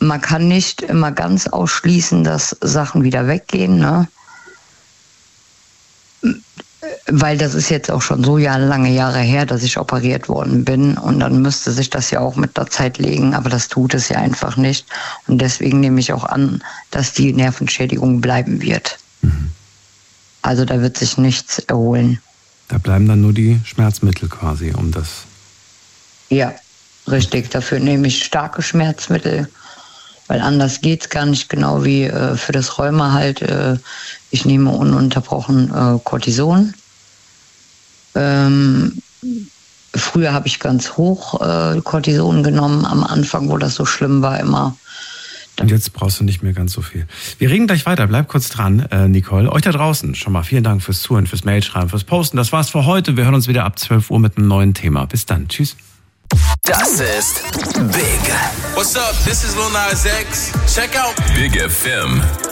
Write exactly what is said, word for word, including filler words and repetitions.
man kann nicht immer ganz ausschließen, dass Sachen wieder weggehen, ne? Weil das ist jetzt auch schon so Jahre, lange Jahre her, dass ich operiert worden bin und dann müsste sich das ja auch mit der Zeit legen, aber das tut es ja einfach nicht und deswegen nehme ich auch an, dass die Nervenschädigung bleiben wird. Mhm. Also da wird sich nichts erholen. Da bleiben dann nur die Schmerzmittel quasi, um das... Ja, richtig. Dafür nehme ich starke Schmerzmittel, weil anders geht's gar nicht, genau wie äh, für das Rheuma halt. Äh, ich nehme ununterbrochen äh, Cortison. Ähm, früher habe ich ganz hoch äh, Cortison genommen, am Anfang, wo das so schlimm war immer. Und jetzt brauchst du nicht mehr ganz so viel. Wir reden gleich weiter. Bleib kurz dran, äh, Nicole. Euch da draußen schon mal vielen Dank fürs Zuhören, fürs Mailschreiben, fürs Posten. Das war's für heute. Wir hören uns wieder ab zwölf Uhr mit einem neuen Thema. Bis dann. Tschüss. Das ist Big. What's up? This is Lil Nas X. Check out Big F M.